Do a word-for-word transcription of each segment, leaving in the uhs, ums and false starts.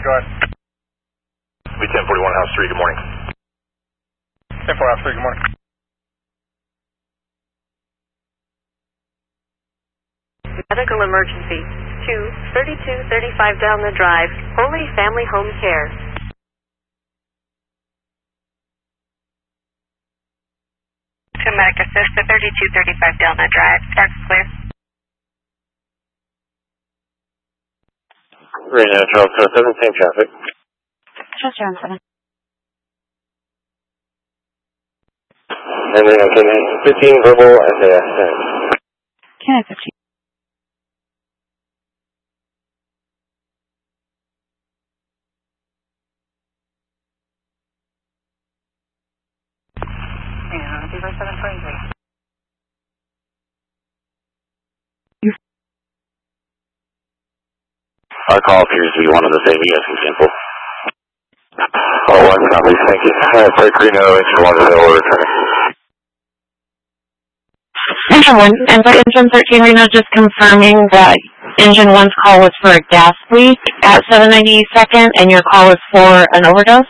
go ahead. B ten forty-one House three, good morning. ten four House three, good morning. Medical emergency. two thirty-two thirty-five down the drive. Holy Family Home Care. To Medic Assist at thirty-two thirty-five down the drive. That's clear. Reno, Charles seven, same traffic. Just around seven. And Reno, K fifteen, verbal, S A S. K fifteen. Yeah, Beaver seven twenty-three. Our call appears to be one of the same. You guys can sample. Oh, one copy. Thank you. Uh, Break Reno, engine one is over. Engine one, and for engine thirteen Reno, just confirming that engine one's call was for a gas leak at seven ninety-second, and your call was for an overdose?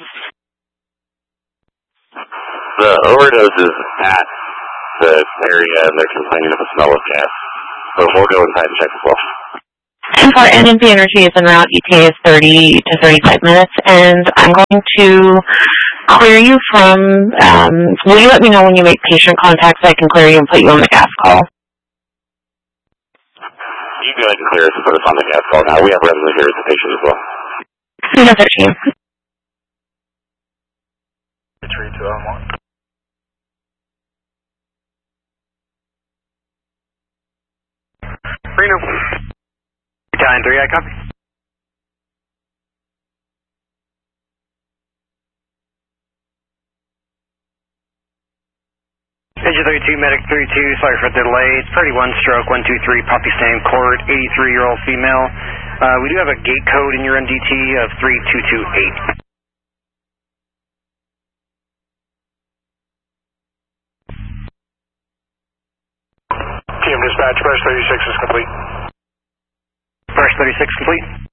The overdose is at the area, and they're complaining of the smell of gas. So we'll go inside and check as well. And for N M P Energy is en route, E T A is thirty to thirty-five minutes, and I'm going to clear you from, um, will you let me know when you make patient contact so I can clear you and put you on the gas call? You go ahead and clear us and put us on the gas call now. We have residents here as the patient as well. No, thirteen. three two oh one. Reno. Battalion three, I copy. Engine thirty-two, Medic thirty-two, sorry for the delay. It's Purdy one, stroke one two three, Poppy Same Court, eighty-three-year-old female. Uh, we do have a gate code in your M D T of three two two eight. T M dispatch, Brush thirty-six is complete. Brush thirty-six complete.